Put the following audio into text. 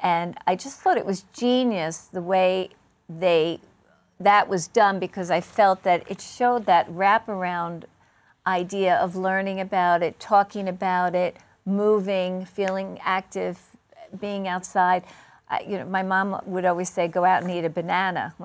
And I just thought it was genius the way that was done, because I felt that it showed that wraparound idea of learning about it, talking about it, moving, feeling active, being outside. My mom would always say, go out and eat a banana